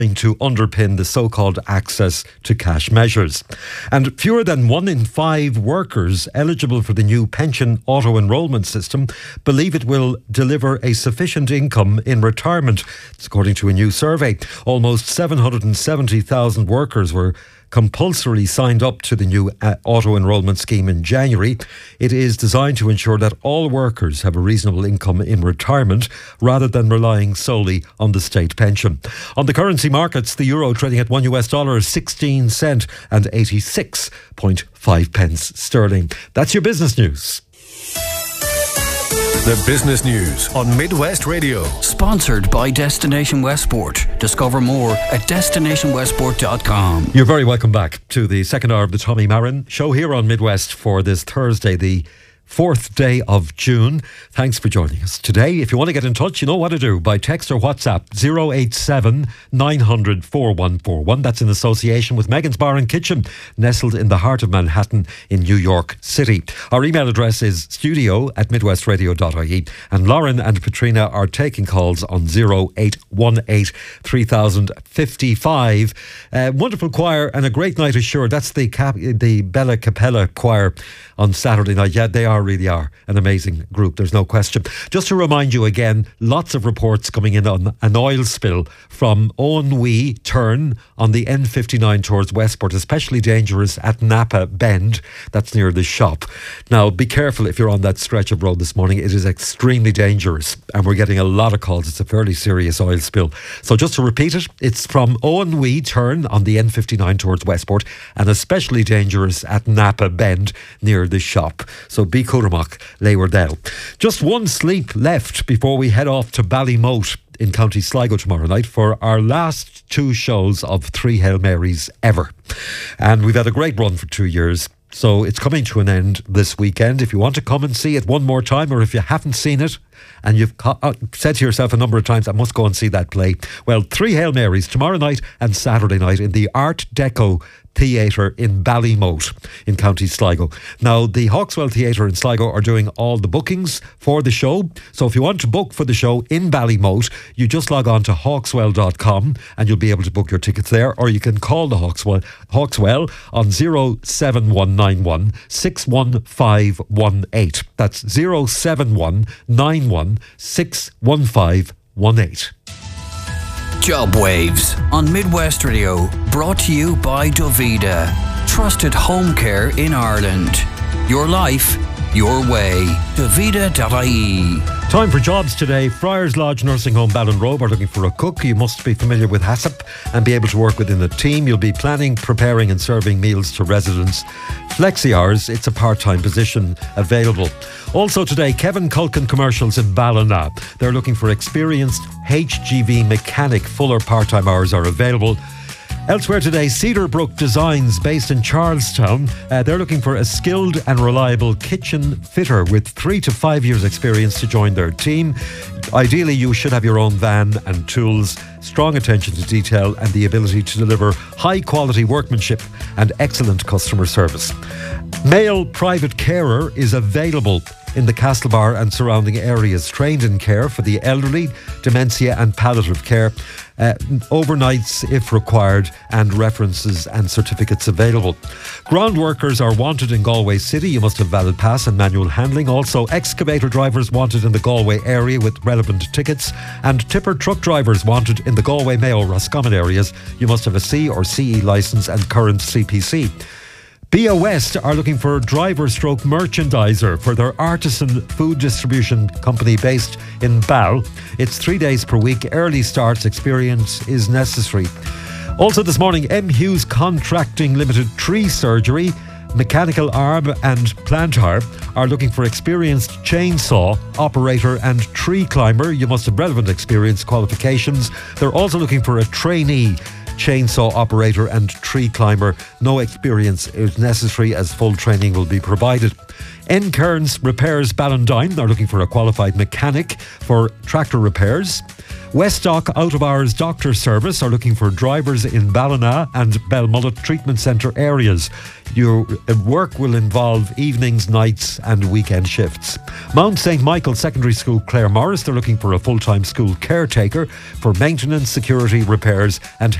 to underpin the so-called access to cash measures. And fewer than 1 in 5 workers eligible for the new pension auto-enrolment system believe it will deliver a sufficient income in retirement. It's according to a new survey. Almost 770,000 workers were compulsorily signed up to the new auto-enrolment scheme in January. It is designed to ensure that all workers have a reasonable income in retirement rather than relying solely on the state pension. On the currency markets, the euro trading at $1 16 cent and 86.5 pence sterling. That's your business news. The business news on Midwest Radio. Sponsored by Destination Westport. Discover more at destinationwestport.com. You're very welcome back to the second hour of the Tommy Marin Show here on Midwest for this Thursday, the 4th day of June. Thanks for joining us today. If you want to get in touch, you know what to do. By text or WhatsApp 087 900 4141. That's in association with Megan's Bar and Kitchen, nestled in the heart of Manhattan in New York City. Our email address is studio@midwestradio.ie. And Lauren and Katrina are taking calls on 0818 3055. Wonderful choir and a great night assured. That's the Bella Capella choir on Saturday night. Yeah, they really are an amazing group, there's no question. Just to remind you again, lots of reports coming in on an oil spill from Owen turn on the N59 towards Westport, especially dangerous at Napa Bend. That's near the shop. Now, be careful if you're on that stretch of road this morning. It is extremely dangerous and we're getting a lot of calls. It's a fairly serious oil spill. So just to repeat it, it's from Owen turn on the N59 towards Westport and especially dangerous at Napa Bend near the shop. So be Cudamoch, Leywardale. Just one sleep left before we head off to Ballymote in County Sligo tomorrow night for our last 2 shows of 3 Hail Marys ever. And we've had a great run for 2 years. So it's coming to an end this weekend. If you want to come and see it one more time, or if you haven't seen it and you've said to yourself a number of times, I must go and see that play. Well, 3 Hail Marys tomorrow night and Saturday night in the Art Deco Theatre in Ballymote in County Sligo. Now, the Hawkswell Theatre in Sligo are doing all the bookings for the show. So if you want to book for the show in Ballymote, you just log on to hawkswell.com and you'll be able to book your tickets there, or you can call the Hawkswell on 07191 61518. That's 07191 61518. Job Waves on Midwest Radio, brought to you by Dovida. Trusted home care in Ireland. Your life, your way. Dovida.ie. Time for jobs today. Friars Lodge Nursing Home Ballinrobe are looking for a cook. You must be familiar with HACCP and be able to work within a team. You'll be planning, preparing and serving meals to residents. Flexi hours, it's a part-time position available. Also today, Kevin Culkin Commercials in Ballina. They're looking for experienced HGV mechanic. Fuller part-time hours are available. Elsewhere today, Cedarbrook Designs, based in Charlestown. They're looking for a skilled and reliable kitchen fitter with 3 to 5 years experience to join their team. Ideally, you should have your own van and tools, strong attention to detail and the ability to deliver high quality workmanship and excellent customer service. Male private carer is available in the Castlebar and surrounding areas, trained in care for the elderly, dementia and palliative care. Overnights if required, and references and certificates available. Ground workers are wanted in Galway City. You must have valid pass and manual handling. Also, excavator drivers wanted in the Galway area with relevant tickets, and tipper truck drivers wanted in the Galway, Mayo, Roscommon areas. You must have a C or CE licence and current CPC. BIA West are looking for a driver/merchandiser for their artisan food distribution company based in Ball. It's 3 days per week. Early starts experience is necessary. Also this morning, M. Hughes Contracting Limited Tree Surgery, Mechanical Arm and Plant Hire are looking for experienced chainsaw operator and tree climber. You must have relevant experience qualifications. They're also looking for a trainee chainsaw operator and tree climber. No experience is necessary as full training will be provided. Encairns Repairs Ballandine are looking for a qualified mechanic for tractor repairs. Westdock Out of Hours Doctor Service are looking for drivers in Ballina and Belmullet Treatment Centre areas. Your work will involve evenings, nights and weekend shifts. Mount St Michael Secondary School Claremorris, they're looking for a full-time school caretaker for maintenance, security, repairs and